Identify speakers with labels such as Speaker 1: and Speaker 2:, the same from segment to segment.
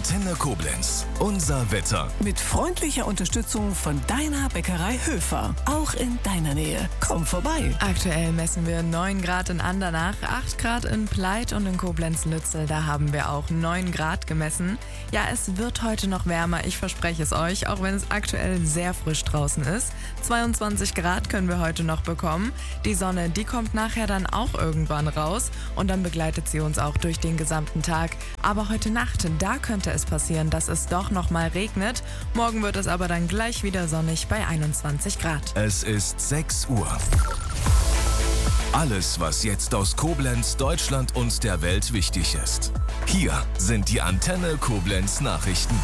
Speaker 1: Antenne Koblenz. Unser Wetter.
Speaker 2: Mit freundlicher Unterstützung von deiner Bäckerei Höfer. Auch in deiner Nähe. Komm vorbei.
Speaker 3: Aktuell messen wir 9 Grad in Andernach, 8 Grad in Pleit und in Koblenz-Lützel. Da haben wir auch 9 Grad gemessen. Ja, es wird heute noch wärmer, ich verspreche es euch, auch wenn es aktuell sehr frisch draußen ist. 22 Grad können wir heute noch bekommen. Die Sonne, die kommt nachher dann auch irgendwann raus und dann begleitet sie uns auch durch den gesamten Tag. Aber heute Nacht, da könnte es passieren, dass es doch noch mal regnet. Morgen wird es aber dann gleich wieder sonnig bei 21 Grad.
Speaker 1: Es ist 6 Uhr. Alles, was jetzt aus Koblenz, Deutschland und der Welt wichtig ist. Hier sind die Antenne Koblenz Nachrichten.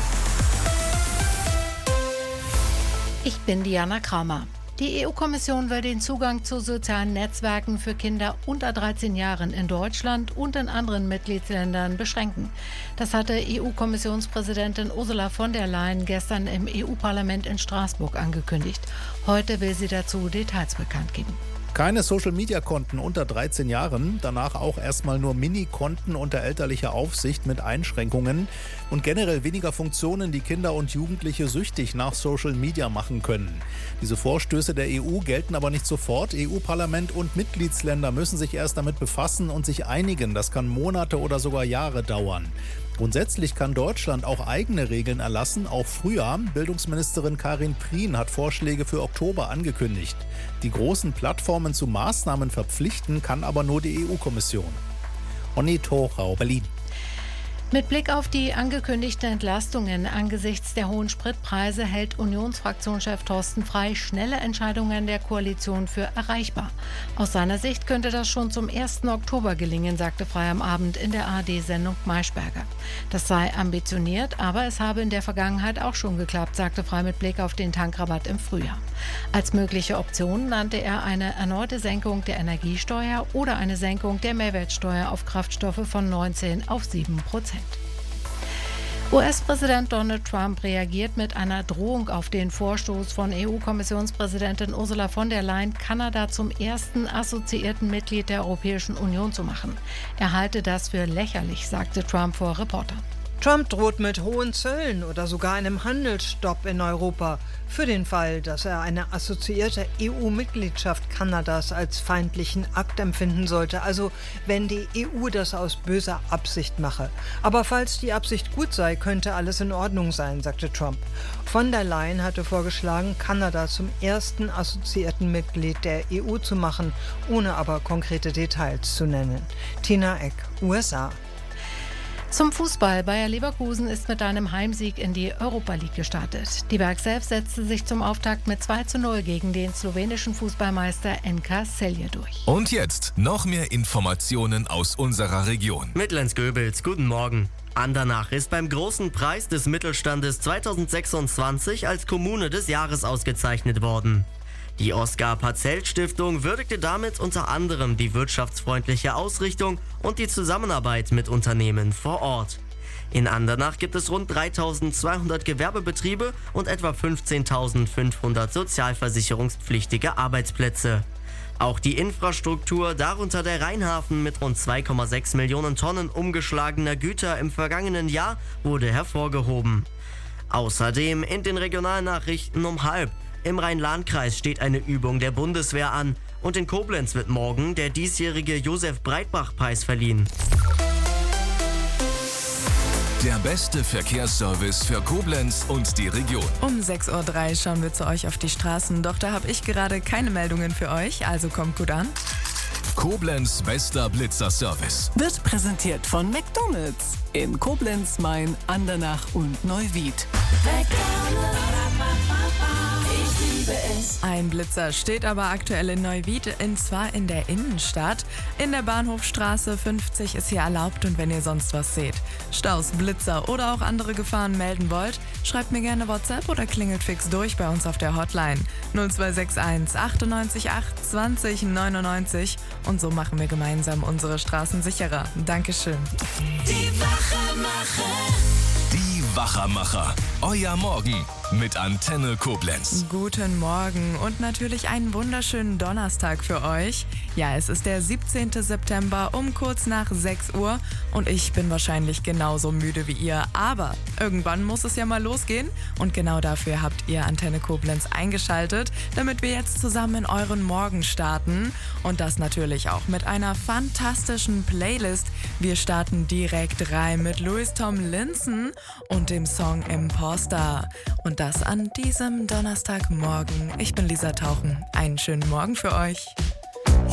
Speaker 4: Ich bin Diana Kramer. Die EU-Kommission will den Zugang zu sozialen Netzwerken für Kinder unter 13 Jahren in Deutschland und in anderen Mitgliedsländern beschränken. Das hatte EU-Kommissionspräsidentin Ursula von der Leyen gestern im EU-Parlament in Straßburg angekündigt. Heute will sie dazu Details bekannt geben.
Speaker 5: Keine Social-Media-Konten unter 13 Jahren, danach auch erstmal nur Mini-Konten unter elterlicher Aufsicht mit Einschränkungen und generell weniger Funktionen, die Kinder und Jugendliche süchtig nach Social-Media machen können. Diese Vorstöße der EU gelten aber nicht sofort. EU-Parlament und Mitgliedsländer müssen sich erst damit befassen und sich einigen. Das kann Monate oder sogar Jahre dauern. Grundsätzlich kann Deutschland auch eigene Regeln erlassen, auch früher. Bildungsministerin Karin Prien hat Vorschläge für Oktober angekündigt. Die großen Plattformen zu Maßnahmen verpflichten kann aber nur die EU-Kommission. Onni Torau, Berlin.
Speaker 4: Mit Blick auf die angekündigten Entlastungen angesichts der hohen Spritpreise hält Unionsfraktionschef Thorsten Frey schnelle Entscheidungen der Koalition für erreichbar. Aus seiner Sicht könnte das schon zum 1. Oktober gelingen, sagte Frey am Abend in der ARD-Sendung Maischberger. Das sei ambitioniert, aber es habe in der Vergangenheit auch schon geklappt, sagte Frey mit Blick auf den Tankrabatt im Frühjahr. Als mögliche Option nannte er eine erneute Senkung der Energiesteuer oder eine Senkung der Mehrwertsteuer auf Kraftstoffe von 19% auf 7%. US-Präsident Donald Trump reagiert mit einer Drohung auf den Vorstoß von EU-Kommissionspräsidentin Ursula von der Leyen, Kanada zum ersten assoziierten Mitglied der Europäischen Union zu machen. Er halte das für lächerlich, sagte Trump vor Reportern.
Speaker 6: Trump droht mit hohen Zöllen oder sogar einem Handelsstopp in Europa für den Fall, dass er eine assoziierte EU-Mitgliedschaft Kanadas als feindlichen Akt empfinden sollte, also wenn die EU das aus böser Absicht mache. Aber falls die Absicht gut sei, könnte alles in Ordnung sein, sagte Trump. Von der Leyen hatte vorgeschlagen, Kanada zum ersten assoziierten Mitglied der EU zu machen, ohne aber konkrete Details zu nennen. Tina Eck, USA.
Speaker 4: Zum Fußball. Bayer Leverkusen ist mit einem Heimsieg in die Europa League gestartet. Die Berg selbst setzte sich zum Auftakt mit 2:0 gegen den slowenischen Fußballmeister NK Celje durch.
Speaker 1: Und jetzt noch mehr Informationen aus unserer Region.
Speaker 7: Mittlens-Göbels, guten Morgen. Andernach ist beim Großen Preis des Mittelstandes 2026 als Kommune des Jahres ausgezeichnet worden. Die Oskar-Patzelt-Stiftung würdigte damit unter anderem die wirtschaftsfreundliche Ausrichtung und die Zusammenarbeit mit Unternehmen vor Ort. In Andernach gibt es rund 3.200 Gewerbebetriebe und etwa 15.500 sozialversicherungspflichtige Arbeitsplätze. Auch die Infrastruktur, darunter der Rheinhafen mit rund 2,6 Millionen Tonnen umgeschlagener Güter im vergangenen Jahr, wurde hervorgehoben. Außerdem in den Regionalnachrichten um 12:30. Im Rhein-Lahn-Kreis steht eine Übung der Bundeswehr an und in Koblenz wird morgen der diesjährige Josef-Breitbach-Preis verliehen.
Speaker 1: Der beste Verkehrsservice für Koblenz und die Region.
Speaker 3: Um 6:03 Uhr schauen wir zu euch auf die Straßen, doch da habe ich gerade keine Meldungen für euch, also kommt gut an.
Speaker 1: Koblenz bester Blitzerservice.
Speaker 2: Wird präsentiert von McDonald's in Koblenz, Main, Andernach und Neuwied.
Speaker 3: Ein Blitzer steht aber aktuell in Neuwied, und zwar in der Innenstadt. In der Bahnhofstraße 50 ist hier erlaubt, und wenn ihr sonst was seht, Staus, Blitzer oder auch andere Gefahren melden wollt, schreibt mir gerne WhatsApp oder klingelt fix durch bei uns auf der Hotline 0261 98 8 20 99 und so machen wir gemeinsam unsere Straßen sicherer. Dankeschön.
Speaker 1: Die Wachermacher. Euer Morgen mit Antenne Koblenz.
Speaker 3: Guten Morgen und natürlich einen wunderschönen Donnerstag für euch. Ja, es ist der 17. September um kurz nach 6 Uhr und ich bin wahrscheinlich genauso müde wie ihr. Aber irgendwann muss es ja mal losgehen und genau dafür habt ihr Antenne Koblenz eingeschaltet, damit wir jetzt zusammen in euren Morgen starten. Und das natürlich auch mit einer fantastischen Playlist. Wir starten direkt rein mit Louis Tomlinson und dem Song Imposter. Und das an diesem Donnerstagmorgen. Ich bin Lisa Tauchen. Einen schönen Morgen für euch.